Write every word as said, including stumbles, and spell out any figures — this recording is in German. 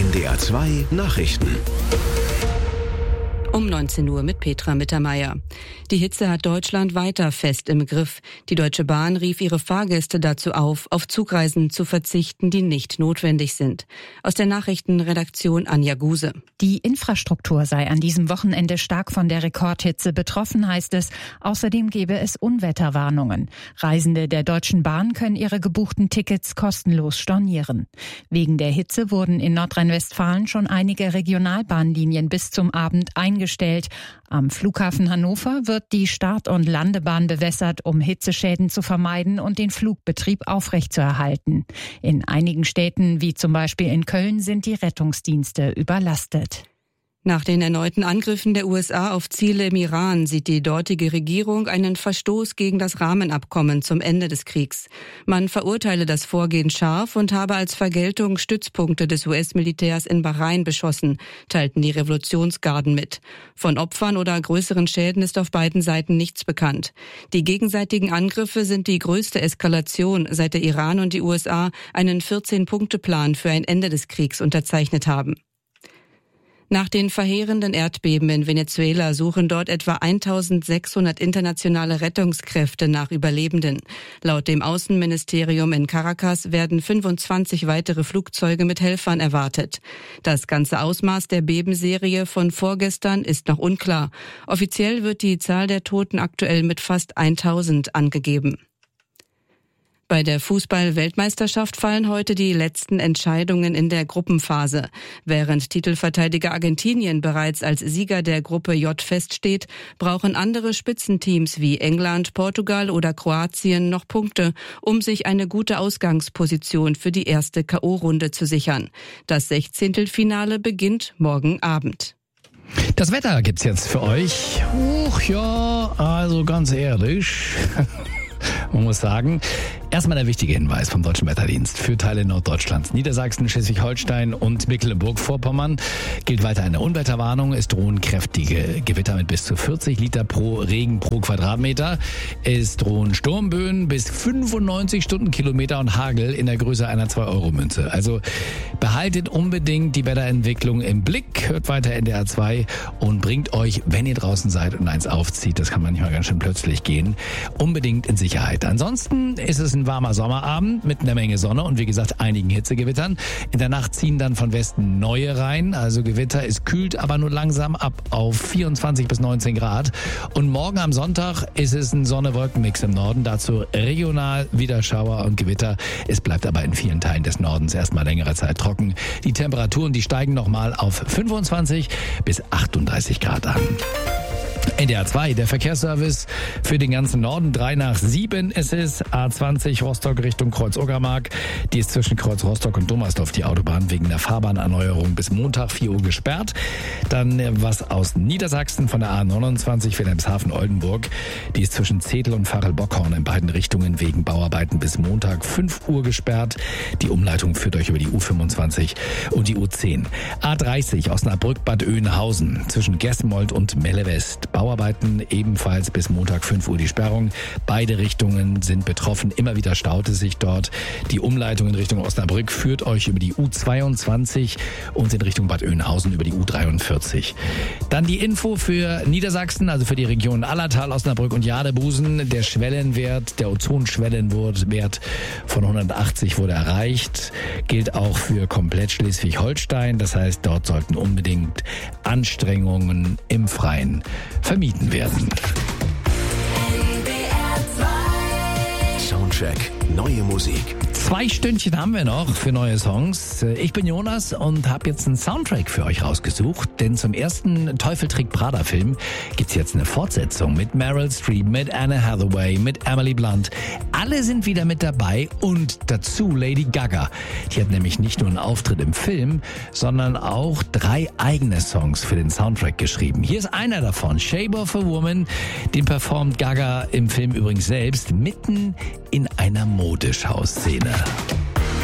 N D R zwei Nachrichten. Um neunzehn Uhr mit Petra Mittermeier. Die Hitze hat Deutschland weiter fest im Griff. Die Deutsche Bahn rief ihre Fahrgäste dazu auf, auf Zugreisen zu verzichten, die nicht notwendig sind. Aus der Nachrichtenredaktion Anja Guse. Die Infrastruktur sei an diesem Wochenende stark von der Rekordhitze betroffen, heißt es. Außerdem gebe es Unwetterwarnungen. Reisende der Deutschen Bahn können ihre gebuchten Tickets kostenlos stornieren. Wegen der Hitze wurden in Nordrhein-Westfalen schon einige Regionalbahnlinien bis zum Abend eingestellt. Gestellt. Am Flughafen Hannover wird die Start- und Landebahn bewässert, um Hitzeschäden zu vermeiden und den Flugbetrieb aufrechtzuerhalten. In einigen Städten, wie zum Beispiel in Köln, sind die Rettungsdienste überlastet. Nach den erneuten Angriffen der U S A auf Ziele im Iran sieht die dortige Regierung einen Verstoß gegen das Rahmenabkommen zum Ende des Kriegs. Man verurteile das Vorgehen scharf und habe als Vergeltung Stützpunkte des U S-Militärs in Bahrain beschossen, teilten die Revolutionsgarden mit. Von Opfern oder größeren Schäden ist auf beiden Seiten nichts bekannt. Die gegenseitigen Angriffe sind die größte Eskalation, seit der Iran und die U S A einen vierzehn-Punkte-Plan für ein Ende des Kriegs unterzeichnet haben. Nach den verheerenden Erdbeben in Venezuela suchen dort etwa eintausendsechshundert internationale Rettungskräfte nach Überlebenden. Laut dem Außenministerium in Caracas werden fünfundzwanzig weitere Flugzeuge mit Helfern erwartet. Das ganze Ausmaß der Bebenserie von vorgestern ist noch unklar. Offiziell wird die Zahl der Toten aktuell mit fast eintausend angegeben. Bei der Fußball-Weltmeisterschaft fallen heute die letzten Entscheidungen in der Gruppenphase. Während Titelverteidiger Argentinien bereits als Sieger der Gruppe J feststeht, brauchen andere Spitzenteams wie England, Portugal oder Kroatien noch Punkte, um sich eine gute Ausgangsposition für die erste K O-Runde zu sichern. Das Sechzehntelfinale beginnt morgen Abend. Das Wetter gibt's jetzt für euch. Uch, ja, also ganz ehrlich. Man muss sagen, erstmal der wichtige Hinweis vom Deutschen Wetterdienst. Für Teile Norddeutschlands, Niedersachsen, Schleswig-Holstein und Mecklenburg-Vorpommern gilt weiter eine Unwetterwarnung. Es drohen kräftige Gewitter mit bis zu vierzig Liter pro Regen pro Quadratmeter. Es drohen Sturmböen bis fünfundneunzig Stundenkilometer und Hagel in der Größe einer zwei Euro Münze. Also behaltet unbedingt die Wetterentwicklung im Blick. Hört weiter N D R zwei und bringt euch, wenn ihr draußen seid und eins aufzieht, das kann manchmal ganz schön plötzlich gehen, unbedingt in Sicherheit. Ansonsten ist es ein warmer Sommerabend mit einer Menge Sonne und wie gesagt einigen Hitzegewittern. In der Nacht ziehen dann von Westen neue rein, also Gewitter. Es kühlt aber nur langsam ab auf vierundzwanzig bis neunzehn Grad. Und morgen am Sonntag ist es ein Sonne-Wolken-Mix im Norden. Dazu regional wieder Schauer und Gewitter. Es bleibt aber in vielen Teilen des Nordens erstmal längere Zeit trocken. Die Temperaturen, die steigen nochmal auf fünfundzwanzig bis achtunddreißig Grad an. N D R zwei, der Verkehrsservice für den ganzen Norden. drei nach sieben ist es. A zwanzig Rostock Richtung Kreuz-Uckermark. Die ist zwischen Kreuz Rostock und Dommersdorf die Autobahn wegen der Fahrbahnerneuerung bis Montag vier Uhr gesperrt. Dann was aus Niedersachsen von der A neunundzwanzig Wilhelmshaven-Oldenburg. Die ist zwischen Zedel und Varel-Bockhorn in beiden Richtungen wegen Bauarbeiten bis Montag fünf Uhr gesperrt. Die Umleitung führt euch über die U fünfundzwanzig und die U zehn. A dreißig Osnabrück-Bad Oeynhausen zwischen Gessenmold und Melle West. Bauarbeiten ebenfalls bis Montag fünf Uhr die Sperrung. Beide Richtungen sind betroffen. Immer wieder staut es sich dort. Die Umleitung in Richtung Osnabrück führt euch über die U zweiundzwanzig und in Richtung Bad Oeynhausen über die U dreiundvierzig. Dann die Info für Niedersachsen, also für die Regionen Allertal, Osnabrück und Jadebusen. Der Schwellenwert, der Ozonschwellenwert von hundertachtzig wurde erreicht. Gilt auch für komplett Schleswig-Holstein. Das heißt, dort sollten unbedingt Anstrengungen im Freien vermieden werden. Soundcheck, neue Musik. Zwei Stündchen haben wir noch für neue Songs. Ich bin Jonas und habe jetzt einen Soundtrack für euch rausgesucht, denn zum ersten Teufel trägt Prada Film gibt's jetzt eine Fortsetzung mit Meryl Streep, mit Anne Hathaway, mit Emily Blunt. Alle sind wieder mit dabei und dazu Lady Gaga. Die hat nämlich nicht nur einen Auftritt im Film, sondern auch drei eigene Songs für den Soundtrack geschrieben. Hier ist einer davon, Shape of a Woman. Den performt Gaga im Film übrigens selbst mitten in einer Modeschau-Szene.